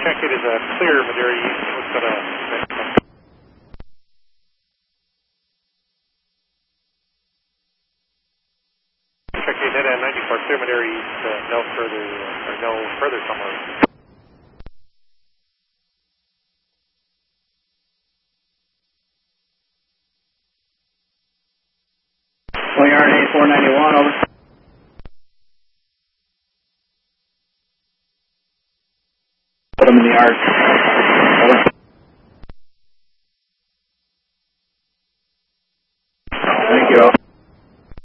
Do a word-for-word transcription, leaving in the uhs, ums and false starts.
Check it as a clear Madeira East. Looks at a... Check it at ninety-four, clear Madeira East, uh, no further, uh, or no further somewhere. Well, you're on eighty-four ninety-one, over. Put them in the yard. Over.